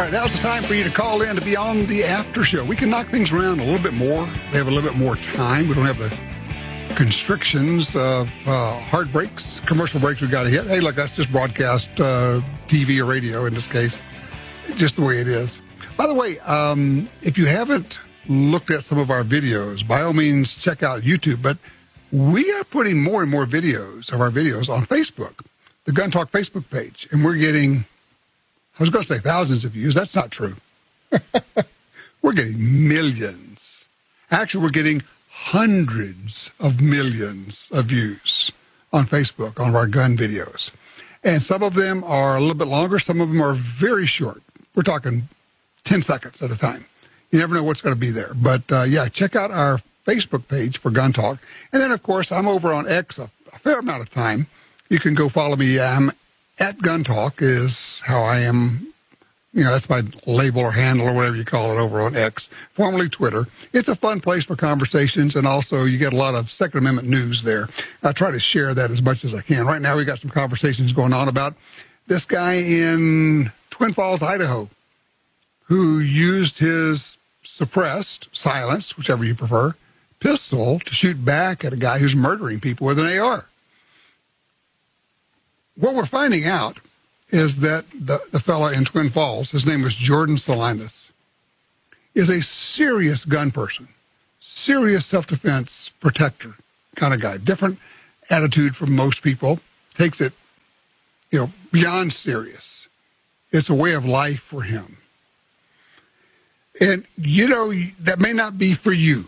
right, now's the time for you to call in to be on the after show. We can knock things around a little bit more. We have a little bit more time. We don't have the constrictions of hard breaks, commercial breaks we've got to hit. Hey, look, that's just broadcast TV or radio in this case. Just the way it is. By the way, if you haven't looked at some of our videos, by all means, check out YouTube. But we are putting more and more videos of our videos on Facebook, the Gun Talk Facebook page. And we're getting, I was going to say thousands of views. That's not true. We're getting millions. Actually, we're getting hundreds of millions of views on Facebook on our gun videos. And some of them are a little bit longer. Some of them are very short. We're talking 10 seconds at a time. You never know what's going to be there. But, yeah, check out our Facebook page for Gun Talk. And then, of course, I'm over on X a fair amount of time. You can go follow me. I'm at Gun Talk is how I am. You know, that's my label or handle or whatever you call it over on X, formerly Twitter. It's a fun place for conversations, and also you get a lot of Second Amendment news there. I try to share that as much as I can. Right now we got some conversations going on about this guy in Twin Falls, Idaho, who used his suppressed, silenced, whichever you prefer, pistol to shoot back at a guy who's murdering people with an AR. What we're finding out is that the fella in Twin Falls, his name was Jordan Salinas, is a serious gun person, serious self-defense protector kind of guy. Different attitude from most people, takes it, beyond serious. It's a way of life for him. And, that may not be for you.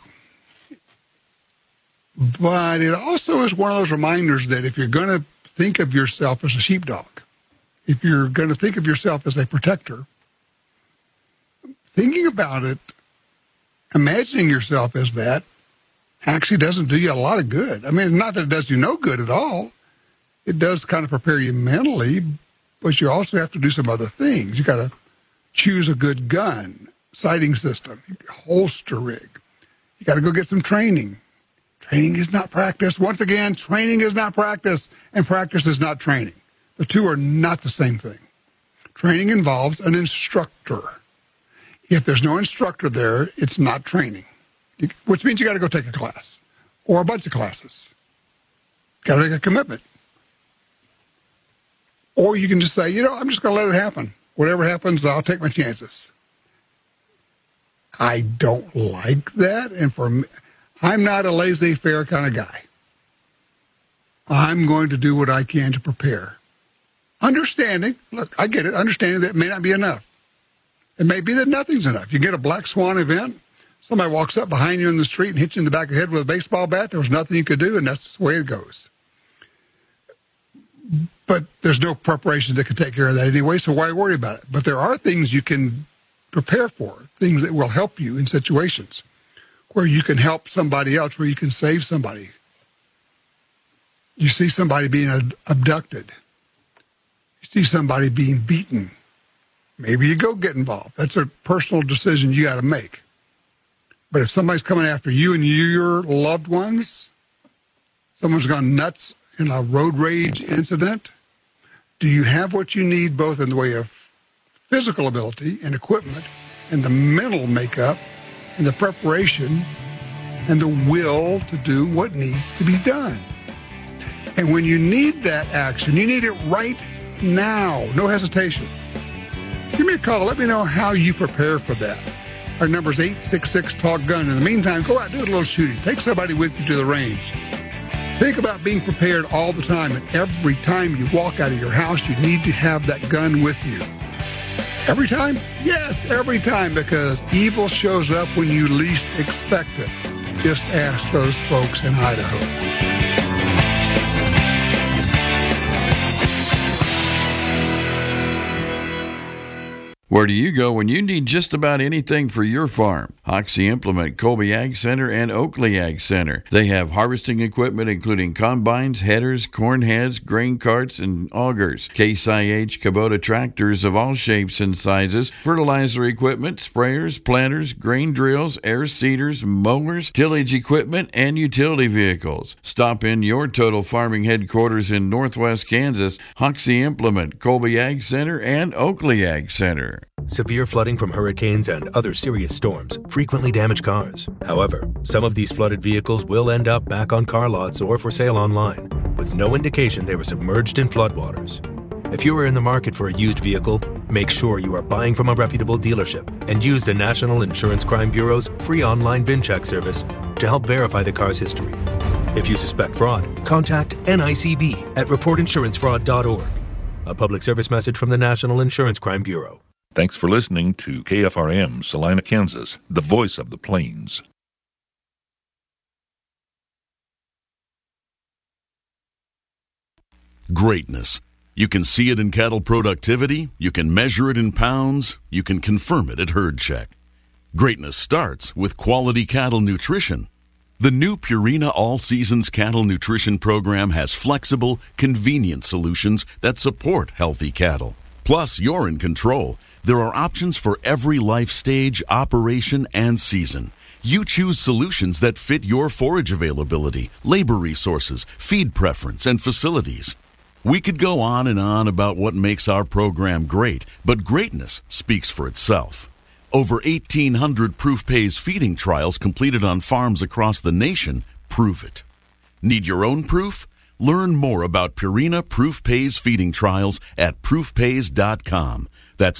But it also is one of those reminders that if you're going to think of yourself as a sheepdog, if you're going to think of yourself as a protector, thinking about it, imagining yourself as that, actually doesn't do you a lot of good. I mean, not that it does you no good at all. It does kind of prepare you mentally, but you also have to do some other things. You got to choose a good gun, sighting system, holster rig. You got to go get some training. Training is not practice. Once again, training is not practice, and practice is not training. The two are not the same thing. Training involves an instructor. If there's no instructor there, it's not training, which means you got to go take a class or a bunch of classes. Got to make a commitment. Or you can just say, I'm just going to let it happen. Whatever happens, I'll take my chances. I don't like that. And for me, I'm not a laissez-faire kind of guy. I'm going to do what I can to prepare. Understanding, look, I get it, understanding that it may not be enough. It may be that nothing's enough. You get a black swan event, somebody walks up behind you in the street and hits you in the back of the head with a baseball bat, there was nothing you could do, and that's the way it goes. But there's no preparation that can take care of that anyway, so why worry about it? But there are things you can prepare for, things that will help you in situations where you can help somebody else, where you can save somebody. You see somebody being abducted. You see somebody being beaten. Maybe you go get involved. That's a personal decision you got to make. But if somebody's coming after you and your loved ones, someone's gone nuts in a road rage incident, do you have what you need both in the way of physical ability and equipment and the mental makeup and the preparation and the will to do what needs to be done? And when you need that action, you need it right now. No hesitation. Give me a call. Let me know how you prepare for that. Our number is 866-TALK-GUN. In the meantime, go out and do a little shooting. Take somebody with you to the range. Think about being prepared all the time. And every time you walk out of your house, you need to have that gun with you. Every time? Yes, every time, because evil shows up when you least expect it. Just ask those folks in Idaho. Where do you go when you need just about anything for your farm? Hoxie Implement, Colby Ag Center, and Oakley Ag Center. They have harvesting equipment including combines, headers, corn heads, grain carts, and augers. Case IH Kubota tractors of all shapes and sizes, fertilizer equipment, sprayers, planters, grain drills, air seeders, mowers, tillage equipment, and utility vehicles. Stop in your Total Farming headquarters in Northwest Kansas, Hoxie Implement, Colby Ag Center, and Oakley Ag Center. Severe flooding from hurricanes and other serious storms frequently damage cars. However, some of these flooded vehicles will end up back on car lots or for sale online, with no indication they were submerged in floodwaters. If you are in the market for a used vehicle, make sure you are buying from a reputable dealership and use the National Insurance Crime Bureau's free online VIN check service to help verify the car's history. If you suspect fraud, contact NICB at reportinsurancefraud.org. A public service message from the National Insurance Crime Bureau. Thanks for listening to KFRM, Salina, Kansas, the voice of the plains. Greatness. You can see it in cattle productivity, you can measure it in pounds, you can confirm it at Herd Check. Greatness starts with quality cattle nutrition. The new Purina All Seasons Cattle Nutrition Program has flexible, convenient solutions that support healthy cattle. Plus, you're in control. There are options for every life stage, operation, and season. You choose solutions that fit your forage availability, labor resources, feed preference, and facilities. We could go on and on about what makes our program great, but greatness speaks for itself. Over 1,800 Proof Pays feeding trials completed on farms across the nation prove it. Need your own proof? Learn more about Purina Proof Pays feeding trials at proofpays.com. That's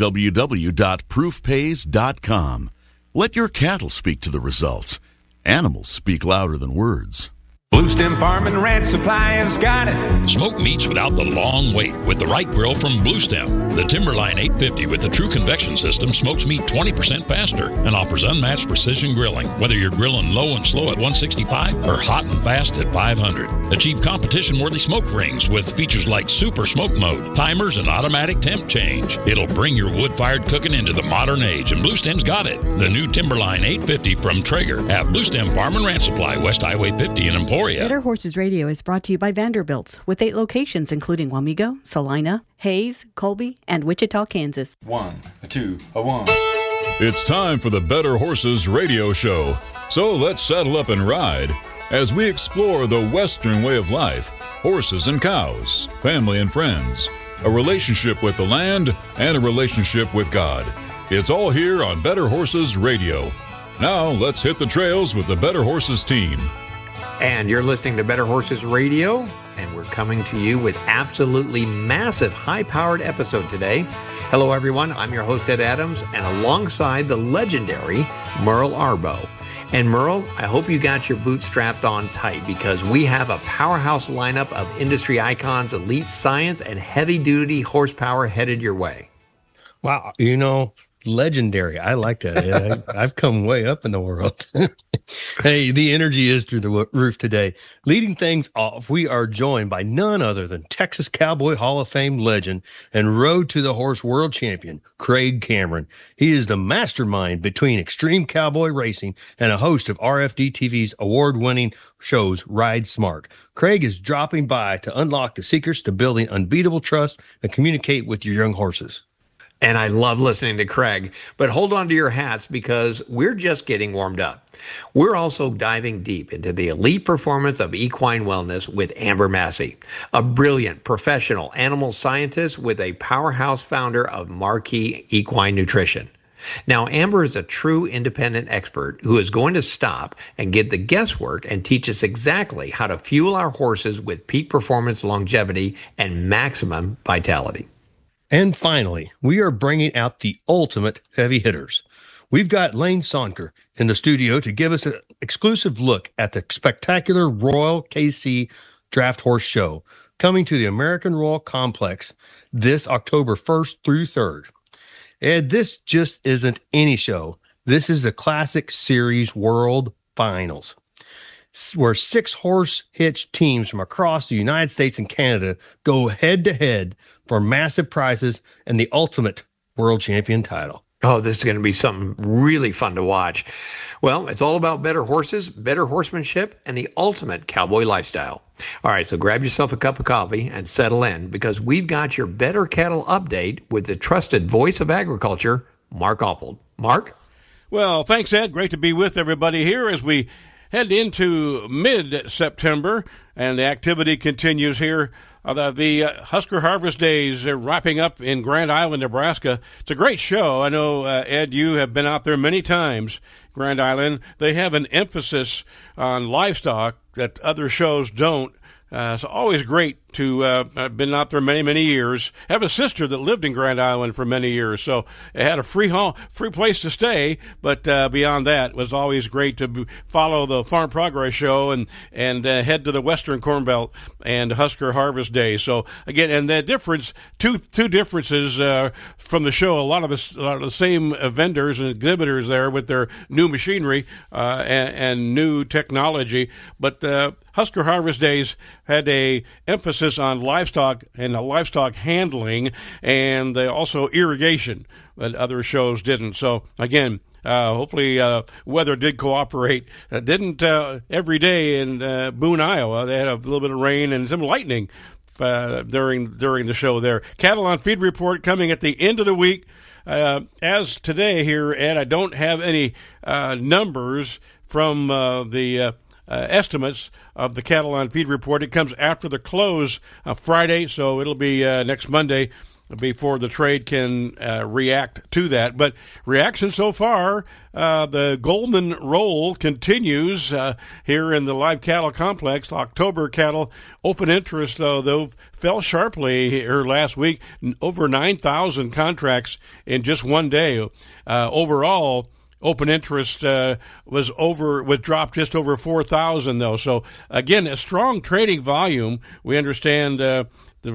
www.proofpays.com. Let your cattle speak to the results. Animals speak louder than words. Blue Stem Farm and Ranch Supply has got it. Smoke meats without the long wait with the right grill from Blue Stem. The Timberline 850 with the true convection system smokes meat 20% faster and offers unmatched precision grilling. Whether you're grilling low and slow at 165 or hot and fast at 500. Achieve competition-worthy smoke rings with features like Super Smoke Mode, timers, and automatic temp change. It'll bring your wood-fired cooking into the modern age, and Blue Stem's got it. The new Timberline 850 from Traeger at Blue Stem Farm and Ranch Supply, West Highway 50 in Emporia. Better Horses Radio is brought to you by Vanderbilt's, with 8 locations including Wamego, Salina, Hayes, Colby, and Wichita, Kansas. 1, 2, 1. It's time for the Better Horses Radio Show. So let's saddle up and ride as we explore the Western way of life, horses and cows, family and friends, a relationship with the land, and a relationship with God. It's all here on Better Horses Radio. Now let's hit the trails with the Better Horses team. And you're listening to Better Horses Radio, and we're coming to you with absolutely massive, high-powered episode today. Hello, everyone. I'm your host, Ed Adams, and alongside the legendary Merle Arbo. And Merle, I hope you got your boots strapped on tight, because we have a powerhouse lineup of industry icons, elite science, and heavy-duty horsepower headed your way. Wow. Legendary. I like that. I've come way up in the world. Hey, the energy is through the roof today. Leading things off, we are joined by none other than Texas Cowboy Hall of Fame legend and Road to the Horse world champion, Craig Cameron. He is the mastermind between Extreme Cowboy Racing and a host of RFD TV's award-winning shows, Ride Smart. Craig is dropping by to unlock the secrets to building unbeatable trust and communicate with your young horses. And I love listening to Craig, but hold on to your hats because we're just getting warmed up. We're also diving deep into the elite performance of equine wellness with Amber Massey, a brilliant professional animal scientist with a powerhouse founder of Marquee Equine Nutrition. Now, Amber is a true independent expert who is going to stop and get the guesswork and teach us exactly how to fuel our horses with peak performance, longevity, and maximum vitality. And finally, we are bringing out the ultimate heavy hitters. We've got Lane Sonker in the studio to give us an exclusive look at the spectacular Royal KC Draft Horse Show coming to the American Royal Complex this October 1st through 3rd. Ed, this just isn't any show. This is the Classic Series World Finals, where 6 horse hitch teams from across the United States and Canada go head-to-head for massive prizes and the ultimate world champion title. Oh, this is going to be something really fun to watch. Well, it's all about better horses, better horsemanship, and the ultimate cowboy lifestyle. All right, so grab yourself a cup of coffee and settle in, because we've got your Better Cattle update with the trusted voice of agriculture, Mark Oppold. Mark? Well, thanks, Ed. Great to be with everybody here as we head into mid-September, and the activity continues here The Husker Harvest Days are wrapping up in Grand Island, Nebraska. It's a great show. I know, Ed, you have been out there many times, Grand Island. They have an emphasis on livestock that other shows don't. It's always great to I've been out there many years. I have a sister that lived in Grand Island for many years, so it had a free place to stay. But beyond that, it was always great to follow the Farm Progress Show and head to the Western Corn Belt and Husker Harvest Day. So again, and the difference, two differences from the show. A lot of the same vendors and exhibitors there with their new machinery and new technology, but Husker Harvest Days had a emphasis on livestock and livestock handling, and also irrigation that other shows didn't. So again, hopefully weather did cooperate. Didn't every day in Boone, Iowa. They had a little bit of rain and some lightning during the show there. Cattle on Feed report coming at the end of the week. As today here, Ed, I don't have any numbers from the estimates of the Cattle on Feed report. It comes after the close Friday, so it'll be next Monday before the trade can react to that. But reaction so far, the Goldman roll continues here in the live cattle complex. October cattle open interest, though fell sharply here last week. Over 9,000 contracts in just one day. Overall, open interest was dropped just over 4,000 though. So again, a strong trading volume. We understand the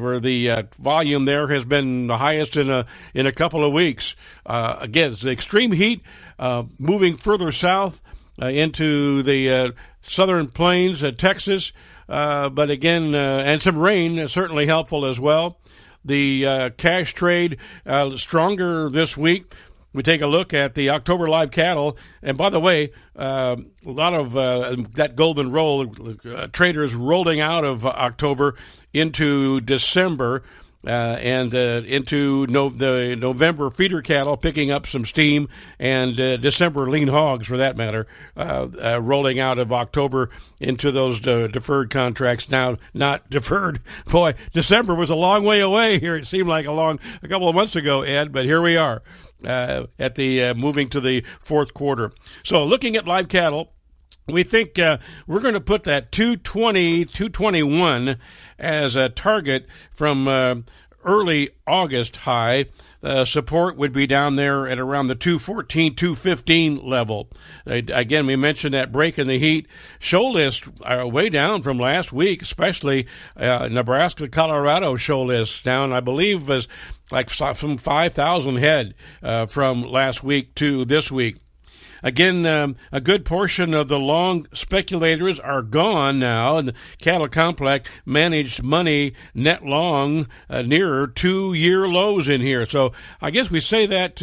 volume there has been the highest in a couple of weeks. Again, it's the extreme heat moving further south into the southern plains, Texas. But again, and some rain is certainly helpful as well. The cash trade stronger this week. We take a look at the October live cattle, and by the way, a lot of that golden roll traders rolling out of October into December and into the November feeder cattle picking up some steam, and December lean hogs, for that matter, rolling out of October into those deferred contracts. Now, not deferred. Boy, December was a long way away here. It seemed like a couple of months ago, Ed, but here we are. At the moving to the fourth quarter. So looking at live cattle, we think we're going to put that 220, 221 as a target from early August high. Support would be down there at around the 214, 215 level. Again, we mentioned that break in the heat. Show list way down from last week, especially Nebraska, Colorado show list down, I believe, was like some 5,000 head from last week to this week. Again, a good portion of the long speculators are gone now, and the cattle complex managed money net long nearer 2-year lows in here. So I guess we say that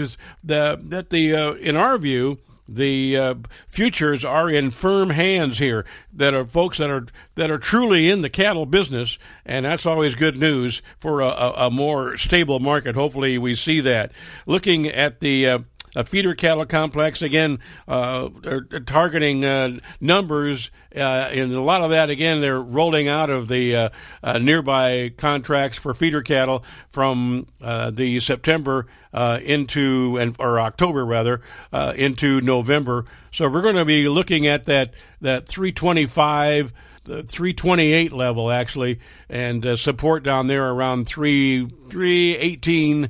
in our view, the futures are in firm hands here. That are folks that are truly in the cattle business, and that's always good news for a more stable market. Hopefully, we see that. Looking at the feeder cattle complex, again, they're targeting numbers, and a lot of that, again, they're rolling out of the nearby contracts for feeder cattle from the September or October rather, into November. So we're going to be looking at that 325, the 328 level actually, and support down there around 318,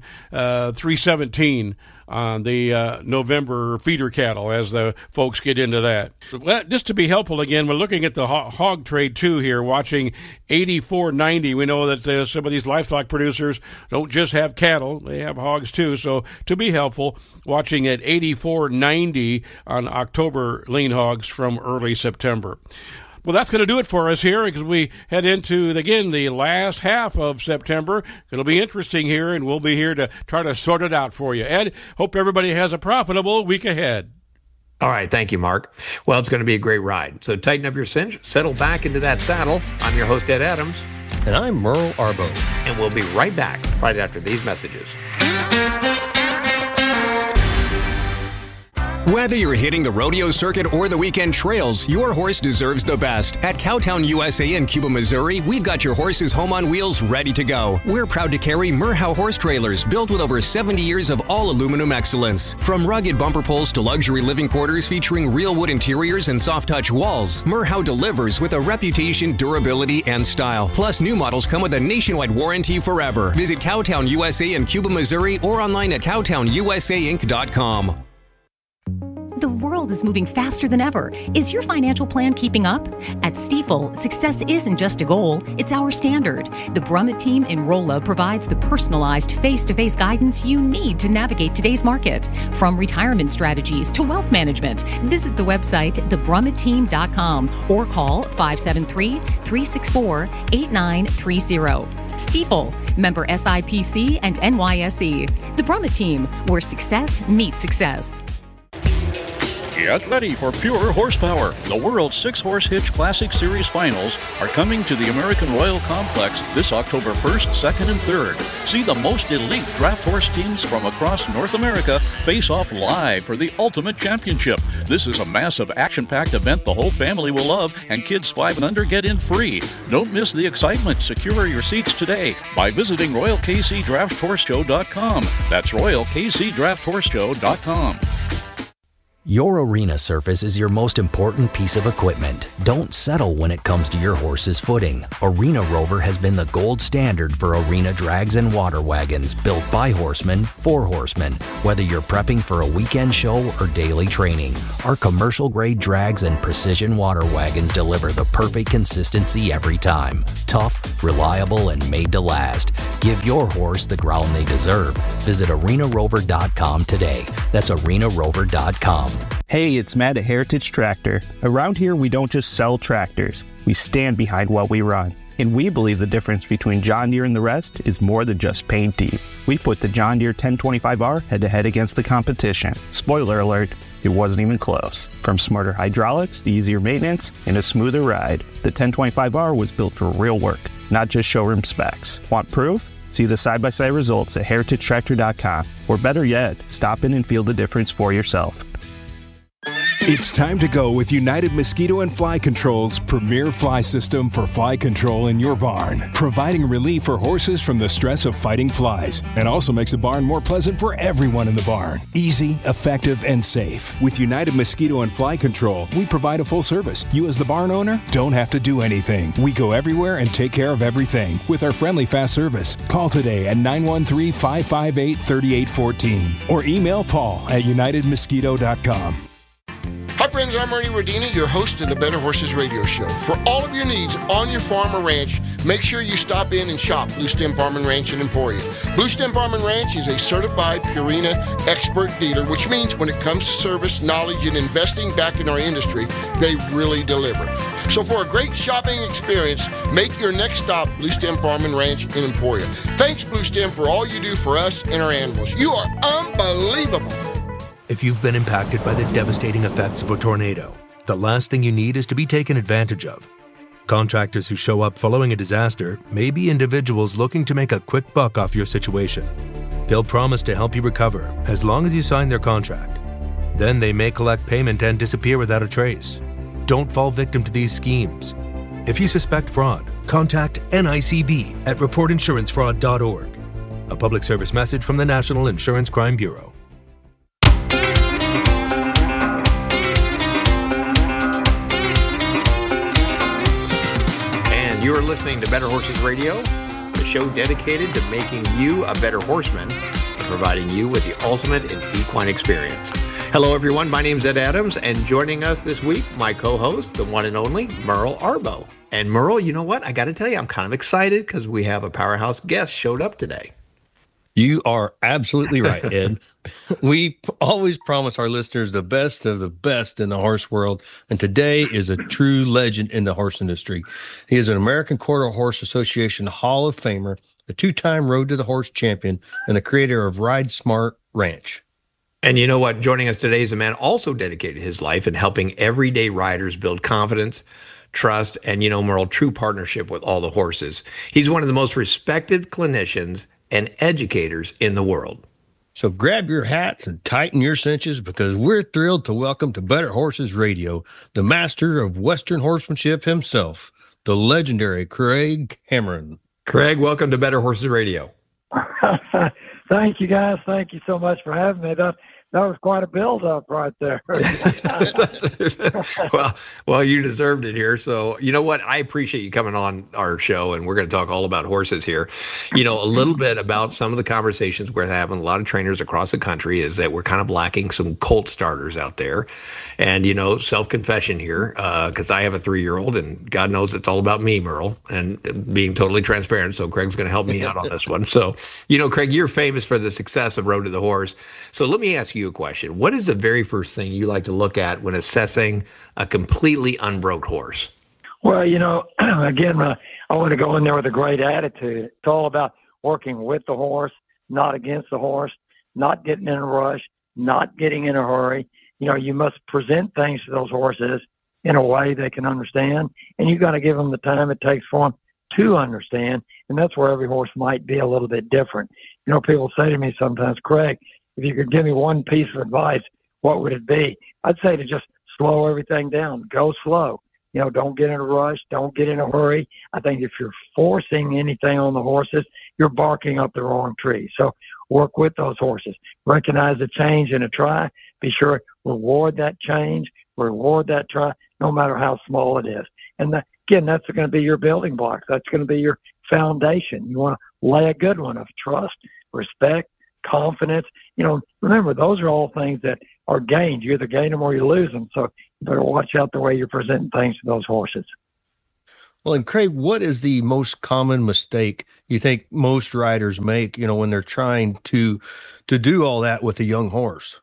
317 on the November feeder cattle as the folks get into that. Well, just to be helpful again, we're looking at the hog trade too here, watching 84.90. We know that some of these livestock producers don't just have cattle, they have hogs too. So to be helpful, watching at 84.90 on October lean hogs from early September. Well, that's going to do it for us here because we head into, again, the last half of September. It'll be interesting here, and we'll be here to try to sort it out for you. Ed, hope everybody has a profitable week ahead. All right. Thank you, Mark. Well, it's going to be a great ride. So tighten up your cinch, settle back into that saddle. I'm your host, Ed Adams. And I'm Merle Arbo. And we'll be right back right after these messages. Whether you're hitting the rodeo circuit or the weekend trails, your horse deserves the best. At Cowtown USA in Cuba, Missouri, we've got your horse's home on wheels ready to go. We're proud to carry Merhow horse trailers built with over 70 years of all aluminum excellence. From rugged bumper poles to luxury living quarters featuring real wood interiors and soft touch walls, Merhow delivers with a reputation, durability, and style. Plus, new models come with a nationwide warranty forever. Visit Cowtown USA in Cuba, Missouri or online at cowtownusainc.com. The world is moving faster than ever. Is your financial plan keeping up? At Stifel, success isn't just a goal, it's our standard. The Brummett team in Rolla provides the personalized face-to-face guidance you need to navigate today's market. From retirement strategies to wealth management, visit the website thebrummettteam.com or call 573-364-8930. Stifel, member SIPC and NYSE. The Brummett team, where success meets success. Get ready for pure horsepower. The World's 6-Horse Hitch Classic Series Finals are coming to the American Royal Complex this October 1st, 2nd, and 3rd. See the most elite draft horse teams from across North America face off live for the ultimate championship. This is a massive action-packed event the whole family will love, and kids 5 and under get in free. Don't miss the excitement. Secure your seats today by visiting RoyalKCDraftHorseShow.com. That's RoyalKCDraftHorseShow.com. Your arena surface is your most important piece of equipment. Don't settle when it comes to your horse's footing. Arena Rover has been the gold standard for arena drags and water wagons built by horsemen for horsemen, whether you're prepping for a weekend show or daily training. Our commercial-grade drags and precision water wagons deliver the perfect consistency every time. Tough, reliable, and made to last. Give your horse the ground they deserve. Visit arenarover.com today. That's arenarover.com. Hey, it's Matt at Heritage Tractor. Around here, we don't just sell tractors. We stand behind what we run. And we believe the difference between John Deere and the rest is more than just paint deep. We put the John Deere 1025R head-to-head against the competition. Spoiler alert, it wasn't even close. From smarter hydraulics to easier maintenance and a smoother ride, the 1025R was built for real work, not just showroom specs. Want proof? See the side-by-side results at heritagetractor.com. Or better yet, stop in and feel the difference for yourself. It's time to go with United Mosquito and Fly Control's premier fly system for fly control in your barn, providing relief for horses from the stress of fighting flies, and also makes the barn more pleasant for everyone in the barn. Easy, effective, and safe. With United Mosquito and Fly Control, we provide a full service. You as the barn owner don't have to do anything. We go everywhere and take care of everything with our friendly fast service. Call today at 913-558-3814 or email Paul at unitedmosquito.com. Hi friends, I'm Ernie Rodini, your host of the Better Horses Radio Show. For all of your needs on your farm or ranch, make sure you stop in and shop Blue Stem Farm and Ranch in Emporia. Blue Stem Farm and Ranch is a certified Purina expert dealer, which means when it comes to service, knowledge, and investing back in our industry, they really deliver. So for a great shopping experience, make your next stop Blue Stem Farm and Ranch in Emporia. Thanks, Blue Stem, for all you do for us and our animals. You are unbelievable. If you've been impacted by the devastating effects of a tornado, the last thing you need is to be taken advantage of. Contractors who show up following a disaster may be individuals looking to make a quick buck off your situation. They'll promise to help you recover as long as you sign their contract. Then they may collect payment and disappear without a trace. Don't fall victim to these schemes. If you suspect fraud, contact NICB at reportinsurancefraud.org. A public service message from the National Insurance Crime Bureau. You are listening to Better Horses Radio, the show dedicated to making you a better horseman and providing you with the ultimate in equine experience. Hello, everyone. My name's Ed Adams, and joining us this week, my co-host, the one and only Merle Arbo. And Merle, you know what? I got to tell you, I'm kind of excited because we have a powerhouse guest showed up today. You are absolutely right, Ed. We always promise our listeners the best of the best in the horse world, and today is a true legend in the horse industry. He is an American Quarter Horse Association Hall of Famer, a two-time Road to the Horse champion, and the creator of Ride Smart Ranch. And you know what? Joining us today is a man also dedicated his life in helping everyday riders build confidence, trust, and, Merle, true partnership with all the horses. He's one of the most respected clinicians and educators in the world. So grab your hats and tighten your cinches because we're thrilled to welcome to Better Horses Radio the master of Western horsemanship himself, the legendary Craig Cameron. Craig, welcome to Better Horses Radio. Thank you, guys. Thank you so much for having me. That was quite a build-up right there. well, you deserved it here. So, you know what? I appreciate you coming on our show, and we're going to talk all about horses here. You know, a little bit about some of the conversations we're having. A lot of trainers across the country is that we're kind of lacking some colt starters out there. And, you know, self-confession here, because I have a 3-year-old, and God knows it's all about me, Merle, and being totally transparent. So Craig's going to help me out on this one. So, you know, Craig, you're famous for the success of Road to the Horse. So let me ask you a question. What is the very first thing you like to look at when assessing a completely unbroked horse? Well, you know, again, I want to go in there with a great attitude. It's all about working with the horse, not against the horse, not getting in a rush, not getting in a hurry. You know, you must present things to those horses in a way they can understand, and you got to give them the time it takes for them to understand, and that's where every horse might be a little bit different. You know, people say to me sometimes, Craig, if you could give me one piece of advice, what would it be? I'd say to just slow everything down. Go slow. You know, don't get in a rush. Don't get in a hurry. I think if you're forcing anything on the horses, you're barking up the wrong tree. So work with those horses. Recognize the change in a try. Be sure reward that change, reward that try, no matter how small it is. And again, that's going to be your building blocks. That's going to be your foundation. You want to lay a good one of trust, respect, confidence. You know, remember, those are all things that are gained. You either gain them or you lose them. So you better watch out the way you're presenting things to those horses. Well, and Craig, what is the most common mistake you think most riders make, you know, when they're trying to do all that with a young horse?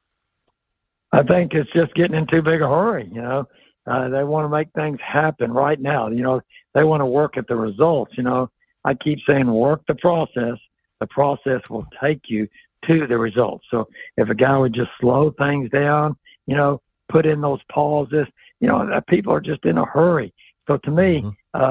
I think it's just getting in too big a hurry. You know, they want to make things happen right now. You know, they want to work at the results. You know, I keep saying work the process. The process will take you to the results. So if a guy would just slow things down, you know, put in those pauses, you know, people are just in a hurry. So to me,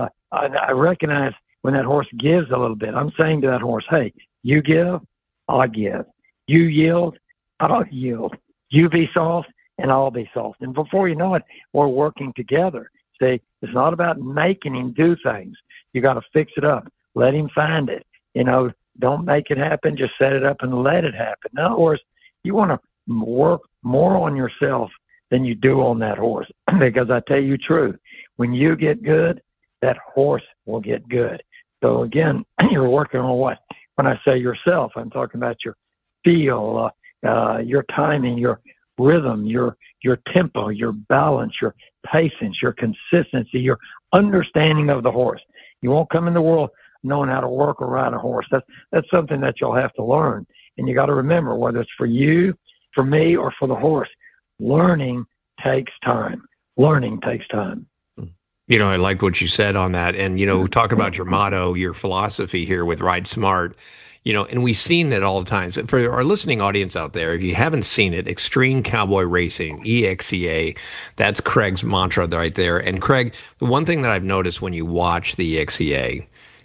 I recognize when that horse gives a little bit, I'm saying to that horse, hey, you give, I'll give. You yield, I'll yield. You be soft, and I'll be soft. And before you know it, we're working together. See, it's not about making him do things. You got to fix it up. Let him find it. You know, don't make it happen. Just set it up and let it happen. In other words, you want to work more on yourself than you do on that horse. Because I tell you the truth, when you get good, that horse will get good. So again, you're working on what? When I say yourself, I'm talking about your feel, your timing, your rhythm, your tempo, your balance, your patience, your consistency, your understanding of the horse. You won't come in the world knowing how to work or ride a horse. That's something that you'll have to learn. And you got to remember, whether it's for you, for me, or for the horse, learning takes time. Learning takes time. You know, I liked what you said on that. And, you know, talk about your motto, your philosophy here with Ride Smart, you know, and we've seen that all the time. So for our listening audience out there, if you haven't seen it, Extreme Cowboy Racing, EXCA, that's Craig's mantra right there. And Craig, the one thing that I've noticed when you watch the EXCA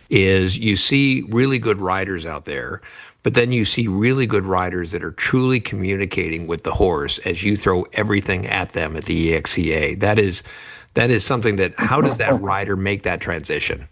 is you see really good riders out there, but then you see really good riders that are truly communicating with the horse as you throw everything at them at the EXCA. That is something that, how does that rider make that transition?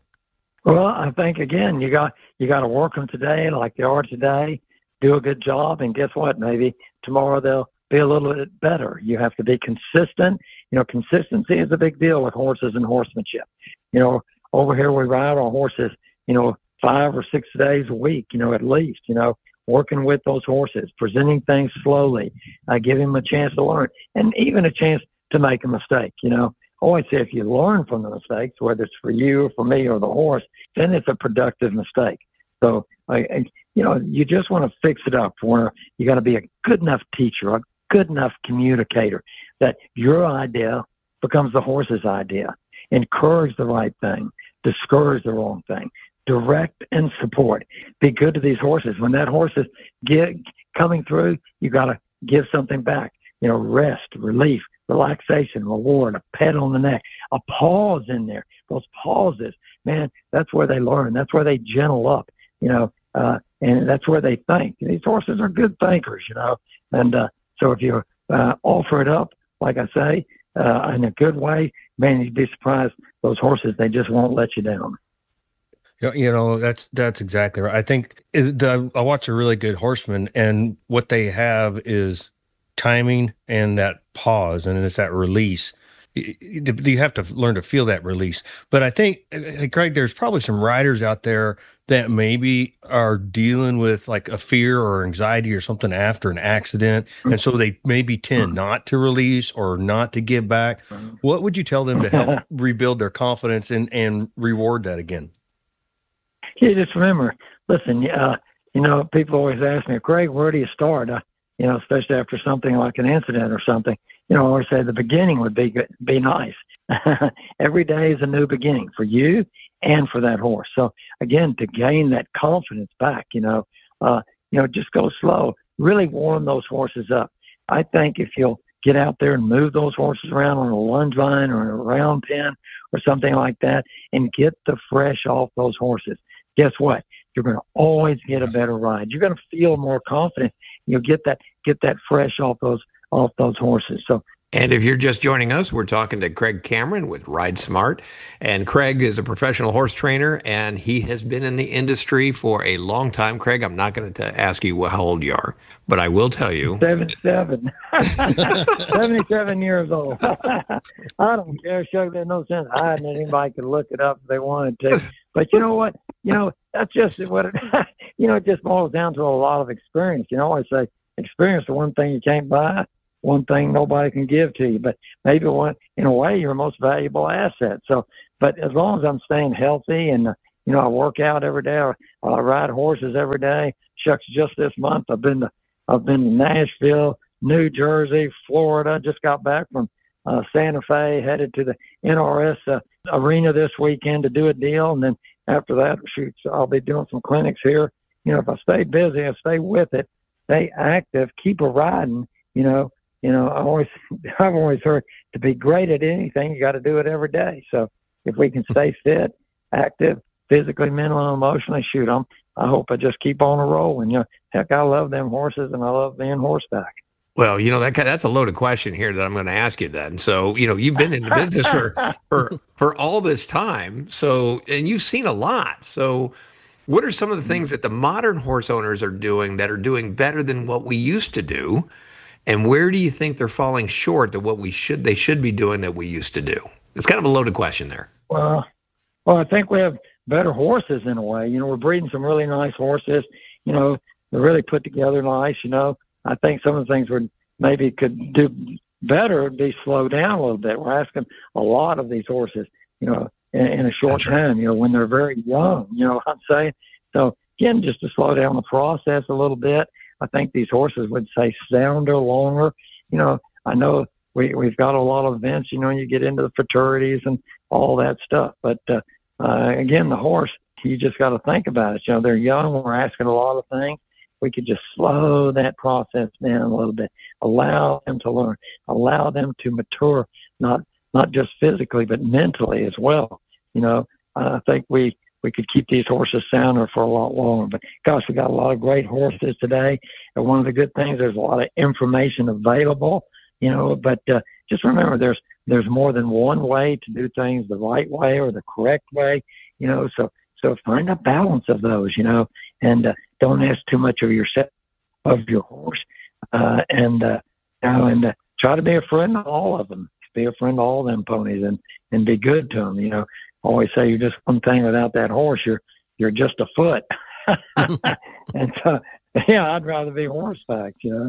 Well, I think, again, you got to work them today like they are today, do a good job, and guess what? Maybe tomorrow they'll be a little bit better. You have to be consistent. You know, consistency is a big deal with horses and horsemanship. You know, over here we ride our horses, you know, 5 or 6 days a week, you know, at least, you know, working with those horses, presenting things slowly, giving them a chance to learn, and even a chance to make a mistake. You know, I always say if you learn from the mistakes, whether it's for you or for me or the horse, then it's a productive mistake. So, you know, you just want to fix it up where you got to be a good enough teacher, a good enough communicator that your idea becomes the horse's idea. Encourage the right thing, discourage the wrong thing, direct and support. Be good to these horses. When that horse is coming through, you got to give something back. You know, rest, relief, relaxation, reward, a pat on the neck, a pause in there. Those pauses, man, that's where they learn. That's where they gentle up. You know, and that's where they think. These horses are good thinkers, and so if you offer it up, like I say, in a good way, man, you'd be surprised. Those horses, they just won't let you down. That's exactly right. I think I watch a really good horseman, and what they have is timing and that pause, and it's that release. You have to learn to feel that release. But I think, Craig, there's probably some riders out there that maybe are dealing with like a fear or anxiety or something after an accident, and so they maybe tend not to release or not to give back. What would you tell them to help rebuild their confidence and reward that again? You just remember, listen, people always ask me, Craig, where do you start? Especially after something like an incident or something, I always say the beginning would be nice. Every day is a new beginning for you and for that horse. So again, to gain that confidence back, just go slow, really warm those horses up. I think if you'll get out there and move those horses around on a lunge line or a round pen or something like that and get the fresh off those horses, guess what? You're going to always get a better ride. You're going to feel more confident. You'll get that fresh off those horses. So, and if you're just joining us, we're talking to Craig Cameron with Ride Smart. And Craig is a professional horse trainer, and he has been in the industry for a long time. Craig, I'm not going to ask you how old you are, but I will tell you. 77. 77 years old. I don't care. Show there's no sense hiding it. Anybody could look it up if they wanted to. But you know what? That's just what it, it just boils down to a lot of experience. I say experience is the one thing you can't buy, one thing nobody can give to you, but maybe in a way, your most valuable asset. So, but as long as I'm staying healthy and, I work out every day, I ride horses every day. Shucks, just this month, I've been to Nashville, New Jersey, Florida, just got back from Santa Fe, headed to the NRS arena this weekend to do a deal. And then after that, I'll be doing some clinics here. If I stay busy, I stay with it, stay active, keep a riding, I've always heard to be great at anything, you got to do it every day. So if we can stay fit, active, physically, mentally, and emotionally, I hope I just keep on a rolling. Heck, I love them horses and I love being horseback. Well, that's a loaded question here that I'm going to ask you then. So, you've been in the business for all this time. So, and you've seen a lot. So what are some of the things that the modern horse owners are doing that are doing better than what we used to do? And where do you think they're falling short of what they should be doing that we used to do? It's kind of a loaded question there. Well, I think we have better horses in a way. We're breeding some really nice horses. They're really put together nice. I think some of the things we maybe could do better would be slow down a little bit. We're asking a lot of these horses, in a short time, when they're very young, what I'm saying? So again, just to slow down the process a little bit. I think these horses would say sounder, longer. I know we've got a lot of events, you get into the fraternities and all that stuff. But, again, the horse, you just got to think about it. They're young. We're asking a lot of things. We could just slow that process down a little bit, allow them to learn, allow them to mature, not just physically, but mentally as well. I think we could keep these horses sounder for a lot longer. But, gosh, we got a lot of great horses today. And one of the good things, there's a lot of information available, but just remember there's more than one way to do things the right way or the correct way, so find a balance of those, and don't ask too much of your horse, and try to be a friend of all of them. Be a friend of all them ponies and be good to them. Always say you're just one thing without that horse. You're just a foot. And so, I'd rather be horseback.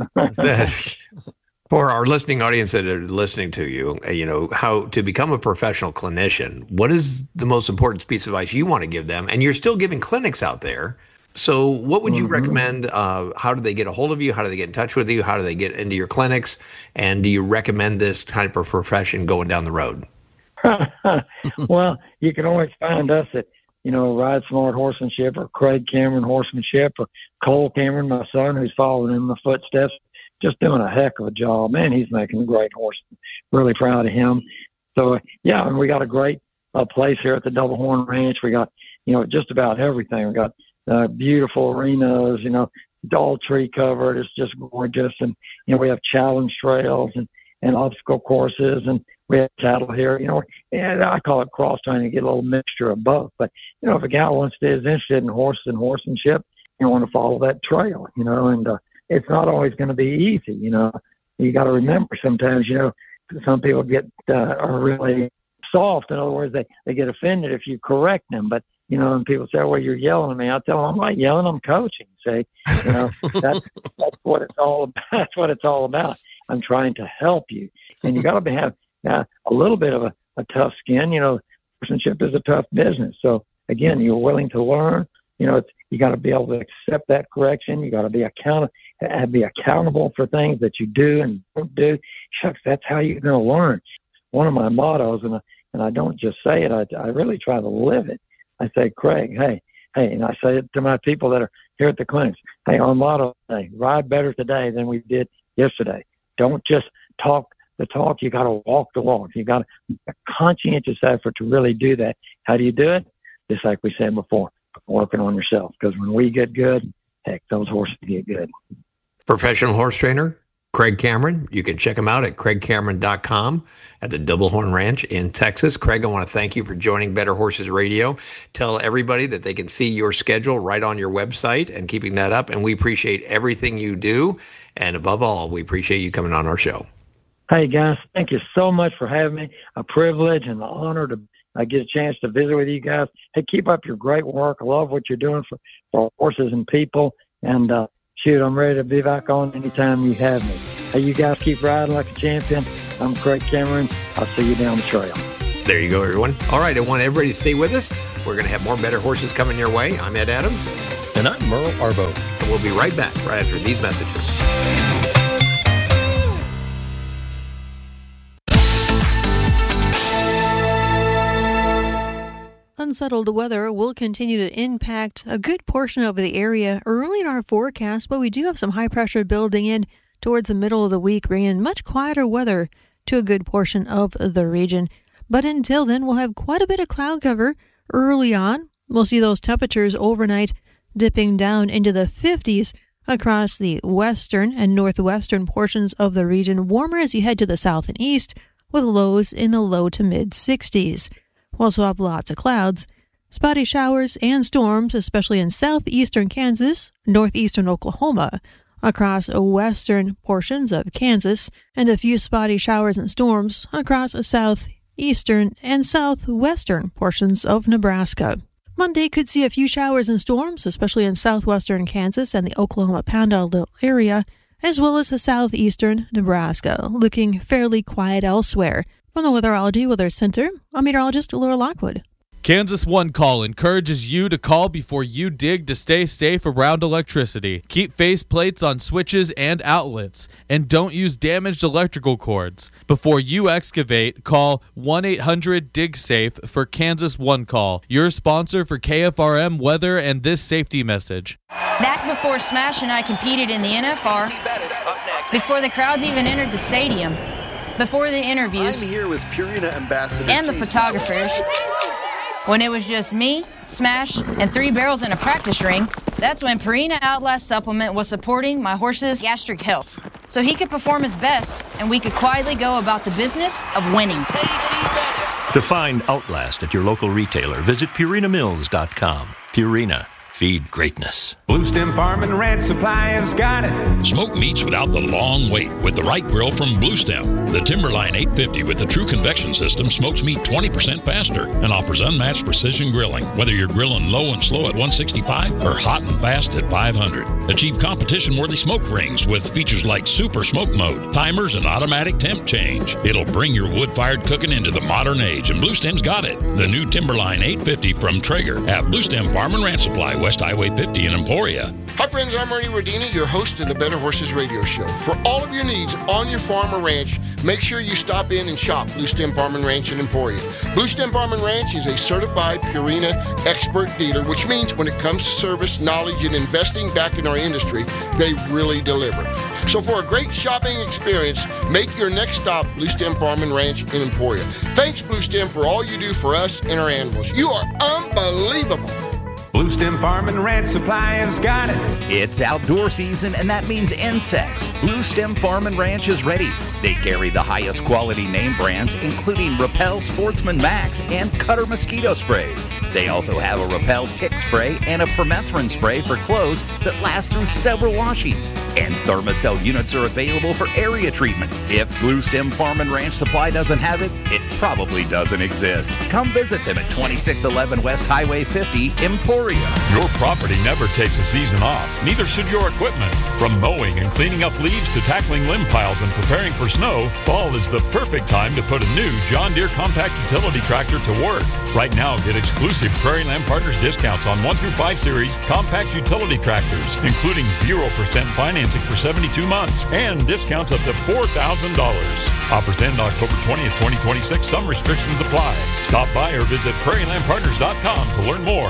For our listening audience that are listening to you, how to become a professional clinician. What is the most important piece of advice you want to give them? And you're still giving clinics out there. So what would you recommend? How do they get a hold of you? How do they get in touch with you? How do they get into your clinics? And do you recommend this type of profession going down the road? Well, you can always find us at, Ride Smart Horsemanship or Craig Cameron Horsemanship or Cole Cameron, my son, who's following in the footsteps, just doing a heck of a job. Man, he's making a great horse. Really proud of him. So, and we got a great place here at the Double Horn Ranch. We got, just about everything. We got beautiful arenas, all tree covered. It's just gorgeous. And, we have challenge trails and obstacle courses, and we have cattle here, and I call it cross trying to get a little mixture of both. But, if a guy is interested in horses and horsemanship, you want to follow that trail, and it's not always going to be easy. You got to remember sometimes, some people are really soft. In other words, they get offended if you correct them. But, and people say, well, you're yelling at me. I tell them, I'm not yelling, I'm coaching. See, that's what it's all about. That's what it's all about. I'm trying to help you. And you got to have a little bit of a tough skin. Horsemanship is a tough business. So, again, you're willing to learn. You got to be able to accept that correction. You got to be accountable for things that you do and don't do. Shucks, that's how you're going to learn. One of my mottos, and I don't just say it, I really try to live it. I say, Craig, hey, and I say it to my people that are here at the clinics. Hey, our motto today, ride better today than we did yesterday. Don't just talk the talk. You got to walk the walk. You got to make a conscientious effort to really do that. How do you do it? Just like we said before, working on yourself. Because when we get good, heck, those horses get good. Professional horse trainer Craig Cameron. You can check him out at craigcameron.com at the Double Horn Ranch in Texas. Craig, I want to thank you for joining Better Horses Radio. Tell everybody that they can see your schedule right on your website and keeping that up. And we appreciate everything you do. And above all, we appreciate you coming on our show. Hey, guys, thank you so much for having me. A privilege and an honor to get a chance to visit with you guys. Hey, keep up your great work. I love what you're doing for horses and people. And shoot, I'm ready to be back on anytime you have me. Hey, you guys keep riding like a champion. I'm Craig Cameron. I'll see you down the trail. There you go, everyone. All right, I want everybody to stay with us. We're going to have more Better Horses coming your way. I'm Ed Adams. And I'm Merle Arbo. And we'll be right back right after these messages. Unsettled weather will continue to impact a good portion of the area early in our forecast, but we do have some high pressure building in towards the middle of the week, bringing much quieter weather to a good portion of the region. But until then, we'll have quite a bit of cloud cover early on. We'll see those temperatures overnight dipping down into the 50s across the western and northwestern portions of the region, warmer as you head to the south and east, with lows in the low to mid 60s. We'll also have lots of clouds, spotty showers and storms, especially in southeastern Kansas, northeastern Oklahoma, across western portions of Kansas, and a few spotty showers and storms across southeastern and southwestern portions of Nebraska. Monday could see a few showers and storms, especially in southwestern Kansas and the Oklahoma Panhandle area, as well as the southeastern Nebraska, looking fairly quiet elsewhere. From the Weatherology Weather Center, I'm meteorologist Laura Lockwood. Kansas One Call encourages you to call before you dig to stay safe around electricity. Keep face plates on switches and outlets, and don't use damaged electrical cords. Before you excavate, call 1-800-DIG-SAFE for Kansas One Call, your sponsor for KFRM weather and this safety message. Back before Smash and I competed in the NFR, before the crowds even entered the stadium, before the interviews, I'm here with Purina Ambassador and the photographers. When it was just me, Smash, and 3 barrels in a practice ring, that's when Purina Outlast Supplement was supporting my horse's gastric health. So he could perform his best, and we could quietly go about the business of winning. To find Outlast at your local retailer, visit PurinaMills.com. Purina. Feed greatness. Blue Stem Farm and Ranch Supply has got it. Smoked meats without the long wait with the right grill from Blue Stem. The Timberline 850 with the true convection system smokes meat 20% faster and offers unmatched precision grilling. Whether you're grilling low and slow at 165 or hot and fast at 500. Achieve competition-worthy smoke rings with features like Super Smoke Mode, timers, and automatic temp change. It'll bring your wood-fired cooking into the modern age, and Blue Stem's got it. The new Timberline 850 from Traeger at Blue Stem Farm and Ranch Supply, West Highway 50 in Emporia. Hi friends, I'm Ernie Rodini, your host of the Better Horses Radio Show. For all of your needs on your farm or ranch, make sure you stop in and shop Blue Stem Farm and Ranch in Emporia. Blue Stem Farm and Ranch is a certified Purina expert dealer, which means when it comes to service, knowledge, and investing back in our industry, they really deliver. So for a great shopping experience, make your next stop Blue Stem Farm and Ranch in Emporia. Thanks, Blue Stem, for all you do for us and our animals. You are unbelievable. Blue Stem Farm and Ranch Supply has got it. It's outdoor season, and that means insects. Blue Stem Farm and Ranch is ready. They carry the highest quality name brands, including Repel Sportsman Max and Cutter mosquito sprays. They also have a Repel tick spray and a permethrin spray for clothes that last through several washings. And Thermacell units are available for area treatments. If Blue Stem Farm and Ranch Supply doesn't have it, it probably doesn't exist. Come visit them at 2611 West Highway 50, Emporia. Your property never takes a season off. Neither should your equipment. From mowing and cleaning up leaves to tackling limb piles and preparing for snow, fall is the perfect time to put a new John Deere compact utility tractor to work. Right now, get exclusive Prairie Land Partners discounts on 1 through 5 series compact utility tractors, including 0% financing for 72 months and discounts up to $4,000. Offers end October 20th, 2026. Some restrictions apply. Stop by or visit prairielandpartners.com to learn more.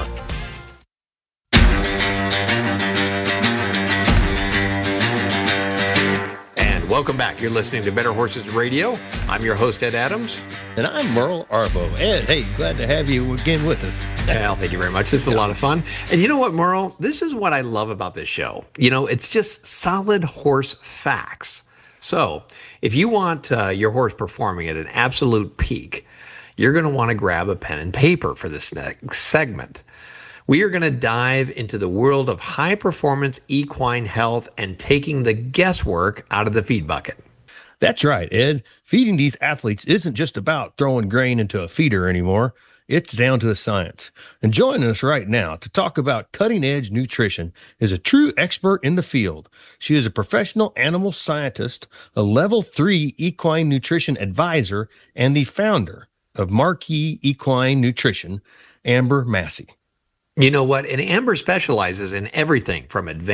Welcome back. You're listening to Better Horses Radio. I'm your host, Ed Adams. And I'm Merle Arbo. Ed, hey, glad to have you again with us. Well, thank you very much. This is a lot of fun. And you know what, Merle? This is what I love about this show. You know, it's just solid horse facts. So if you want your horse performing at an absolute peak, you're going to want to grab a pen and paper for this next segment. We are going to dive into the world of high-performance equine health and taking the guesswork out of the feed bucket. That's right, Ed. Feeding these athletes isn't just about throwing grain into a feeder anymore. It's down to the science. And joining us right now to talk about cutting-edge nutrition is a true expert in the field. She is a professional animal scientist, a level 3 equine nutrition advisor, and the founder of Marquee Equine Nutrition, Amber Massey. You know what? And Amber specializes in everything from advanced